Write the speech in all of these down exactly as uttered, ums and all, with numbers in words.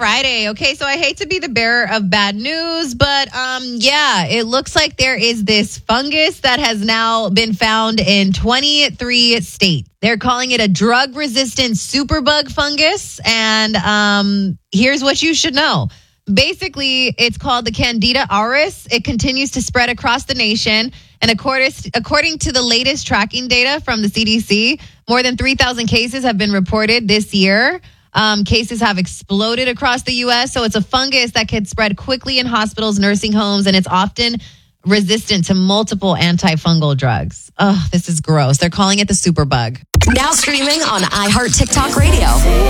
Friday. Okay, so I hate to be the bearer of bad news, but um, yeah, it looks like there is this fungus that has now been found in twenty-three states. They're calling it a drug-resistant superbug fungus, and um, here's what you should know. Basically, it's called the Candida auris. It continues to spread across the nation. And according, according to the latest tracking data from the C D C, more than three thousand cases have been reported this year. Um, cases have exploded across the U S. So it's a fungus that can spread quickly in hospitals, nursing homes, and it's often resistant to multiple antifungal drugs. Oh, this is gross. They're calling it the superbug. Now streaming on iHeart TikTok Radio.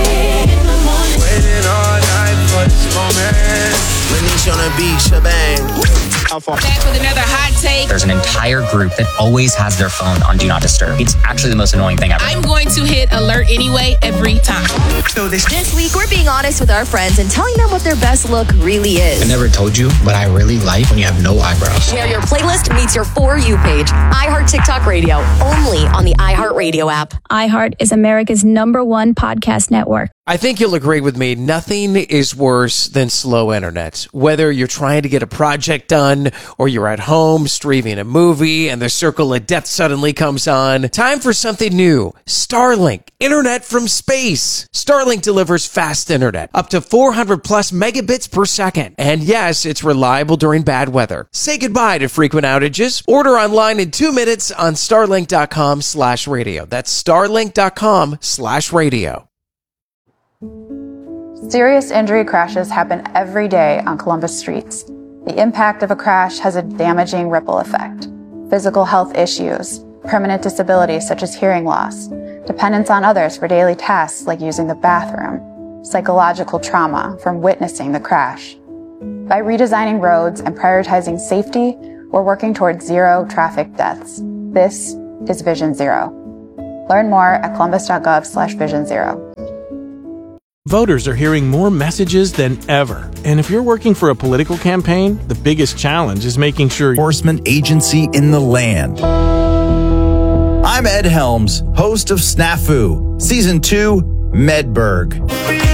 On the beach, shebang. Back with another hot take. There's an entire group that always has their phone on Do Not Disturb. It's actually the most annoying thing ever. I'm going to hit alert anyway every time. So this, this week, we're being honest with our friends and telling them what their best look really is. I never told you, but I really like when you have no eyebrows. Where your playlist meets your For You page. iHeart TikTok Radio, only on the iHeart Radio app. iHeart is America's number one podcast network. I think you'll agree with me. Nothing is worse than slow internet. Whether you're trying to get a project done or you're at home streaming a movie and the circle of death suddenly comes on. Time for something new. Starlink. Internet from space. Starlink delivers fast internet. Up to four hundred plus megabits per second. And yes, it's reliable during bad weather. Say goodbye to frequent outages. Order online in two minutes on starlink.com slash radio. That's starlink.com slash radio. Serious injury crashes happen every day on Columbus streets. The impact of a crash has a damaging ripple effect. Physical health issues, permanent disabilities such as hearing loss, dependence on others for daily tasks like using the bathroom, psychological trauma from witnessing the crash. By redesigning roads and prioritizing safety, we're working towards zero traffic deaths. This is Vision Zero. Learn more at columbus.gov slash vision zero. Voters are hearing more messages than ever. And if you're working for a political campaign, the biggest challenge is making sure enforcement agency in the land. I'm Ed Helms, host of Snafu, Season two, Medberg.